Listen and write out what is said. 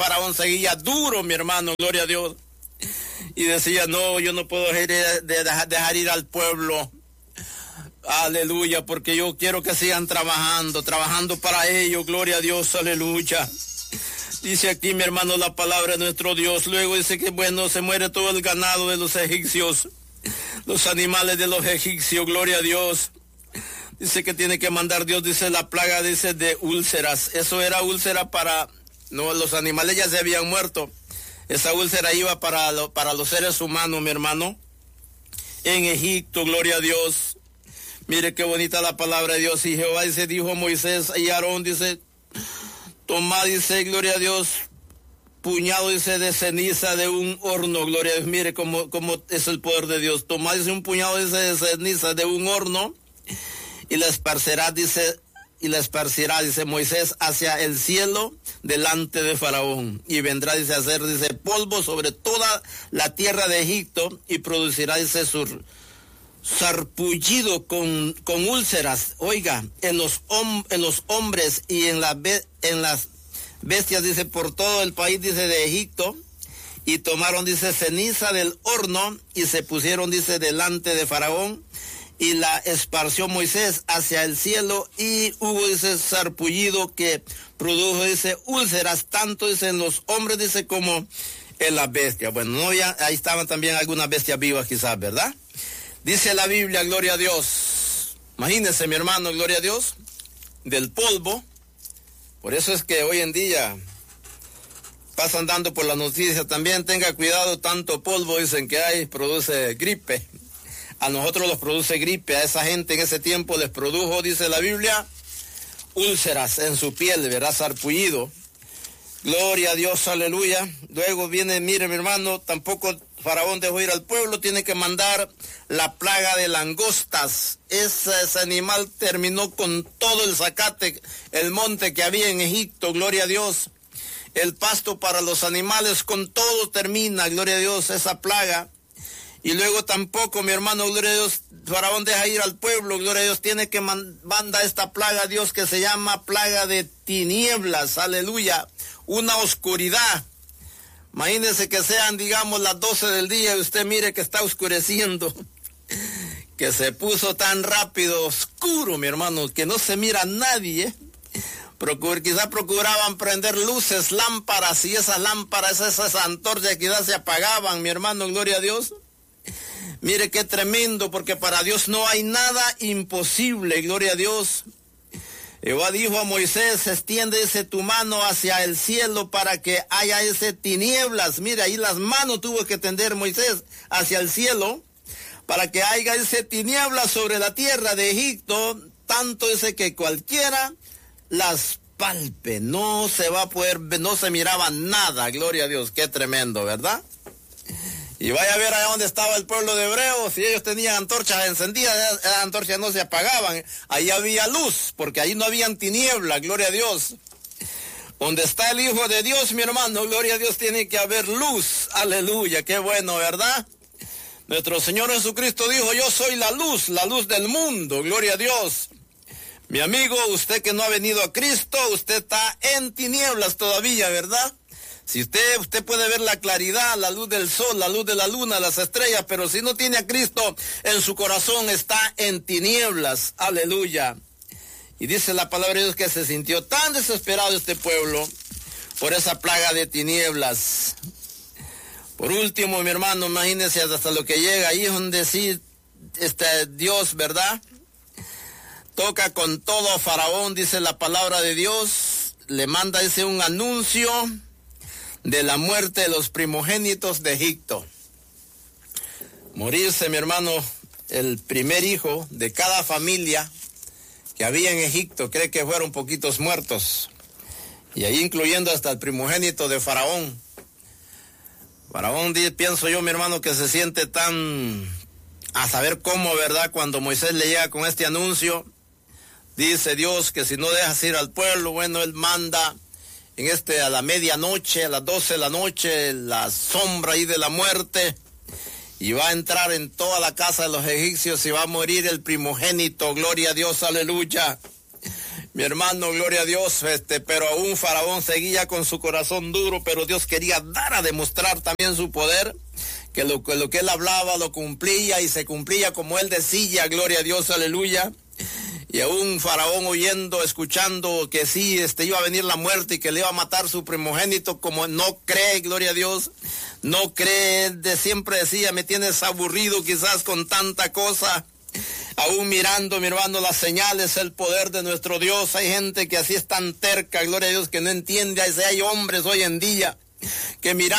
Faraón seguía duro, mi hermano, gloria a Dios. Y decía, no, yo no puedo dejar ir al pueblo. Aleluya, porque yo quiero que sigan trabajando para ellos, gloria a Dios, aleluya. Dice aquí, mi hermano, la palabra de nuestro Dios. Luego dice que, bueno, se muere todo el ganado de los egipcios, los animales de los egipcios, gloria a Dios. Dice que tiene que mandar Dios, dice la plaga, dice de úlceras. Eso era úlcera para, no, los animales ya se habían muerto. Esa úlcera iba para los seres humanos, mi hermano. En Egipto, gloria a Dios. Mire qué bonita la palabra de Dios. Y Jehová dice, dijo a Moisés y Aarón, dice, toma, dice, gloria a Dios, puñado, dice, de ceniza de un horno, gloria a Dios. Mire cómo es el poder de Dios. Toma, dice, un puñado, dice, de ceniza de un horno y la esparcirá, dice Moisés, hacia el cielo delante de Faraón. Y vendrá, dice, a hacer, dice, polvo sobre toda la tierra de Egipto y producirá, dice, su sarpullido con úlceras, oiga, en los hombres y en las bestias, dice, por todo el país, dice, de Egipto. Y tomaron, dice, ceniza del horno y se pusieron, dice, delante de Faraón. Y la esparció Moisés hacia el cielo y hubo, dice, sarpullido que produjo, dice, úlceras, tanto, dice, en los hombres, dice, como en las bestias. Bueno, no, ya, ahí estaban también algunas bestias vivas quizás, ¿verdad? Dice la Biblia, gloria a Dios. Imagínense, mi hermano, gloria a Dios, del polvo. Por eso es que hoy en día pasan dando por las noticias también, tenga cuidado, tanto polvo dicen que hay, produce gripe. A nosotros los produce gripe, a esa gente en ese tiempo les produjo, dice la Biblia, úlceras en su piel, ¿verdad? Sarpullido. Gloria a Dios, aleluya. Luego viene, mire mi hermano, tampoco Faraón dejó ir al pueblo, tiene que mandar la plaga de langostas. Ese animal terminó con todo el zacate, el monte que había en Egipto, gloria a Dios. El pasto para los animales, con todo termina, gloria a Dios, esa plaga. Y luego tampoco, mi hermano, gloria a Dios, Faraón deja ir al pueblo, gloria a Dios, tiene que manda esta plaga a Dios que se llama plaga de tinieblas, aleluya, una oscuridad. Imagínense que sean, digamos, las 12 del día y usted mire que está oscureciendo, que se puso tan rápido oscuro, mi hermano, que no se mira a nadie, quizás procuraban prender luces, lámparas, y esas lámparas, esas antorchas quizás se apagaban, mi hermano, gloria a Dios. Mire qué tremendo, porque para Dios no hay nada imposible, gloria a Dios. Jehová dijo a Moisés, extiende ese tu mano hacia el cielo para que haya ese tinieblas. Mire, ahí las manos tuvo que tender Moisés hacia el cielo para que haya ese tinieblas sobre la tierra de Egipto, tanto ese que cualquiera las palpe. No se va a poder, no se miraba nada, gloria a Dios, qué tremendo, ¿verdad? Y vaya a ver allá donde estaba el pueblo de Hebreos, si ellos tenían antorchas encendidas, esas antorchas no se apagaban, ahí había luz, porque ahí no habían tinieblas, gloria a Dios. Donde está el Hijo de Dios, mi hermano, gloria a Dios, tiene que haber luz, aleluya, qué bueno, ¿verdad? Nuestro Señor Jesucristo dijo, yo soy la luz del mundo, gloria a Dios. Mi amigo, usted que no ha venido a Cristo, usted está en tinieblas todavía, ¿verdad? Si usted puede ver la claridad, la luz del sol, la luz de la luna, las estrellas, pero si no tiene a Cristo en su corazón, está en tinieblas. Aleluya. Y dice la palabra de Dios que se sintió tan desesperado este pueblo por esa plaga de tinieblas. Por último, mi hermano, imagínese hasta lo que llega ahí donde sí, Dios, ¿verdad? Toca con todo a Faraón, dice la palabra de Dios, le manda ese un anuncio de la muerte de los primogénitos de Egipto. Morirse, mi hermano, el primer hijo de cada familia que había en Egipto, cree que fueron poquitos muertos, y ahí incluyendo hasta el primogénito de Faraón. Faraón, pienso yo, mi hermano, que se siente tan a saber cómo, ¿verdad? Cuando Moisés le llega con este anuncio, dice Dios que si no dejas ir al pueblo, bueno, él manda a la medianoche, a las 12 de la noche, la sombra ahí de la muerte, y va a entrar en toda la casa de los egipcios y va a morir el primogénito, gloria a Dios, aleluya. Mi hermano, gloria a Dios, pero aún Faraón seguía con su corazón duro, pero Dios quería dar a demostrar también su poder, que lo que él hablaba lo cumplía y se cumplía como él decía, gloria a Dios, aleluya. Y aún Faraón oyendo, escuchando que sí, iba a venir la muerte y que le iba a matar su primogénito, como no cree, gloria a Dios, no cree, siempre decía, me tienes aburrido quizás con tanta cosa. Aún mirando, mi hermano, las señales, el poder de nuestro Dios. Hay gente que así es tan terca, gloria a Dios, que no entiende. Hay hombres hoy en día que mirando